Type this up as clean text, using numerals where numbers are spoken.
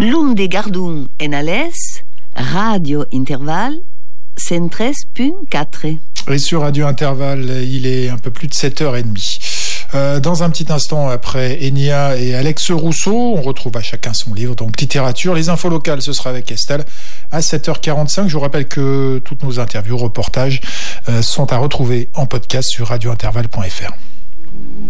Lunde Gardun en Alès, Radio Interval, 103.4. Et sur Radio Interval, il est un peu plus de 7h30. Dans un petit instant, après Enya et Alex Rousseau, on retrouve à chacun son livre, donc littérature. Les infos locales, ce sera avec Estelle à 7h45. Je vous rappelle que toutes nos interviews, reportages sont à retrouver en podcast sur radiointerval.fr.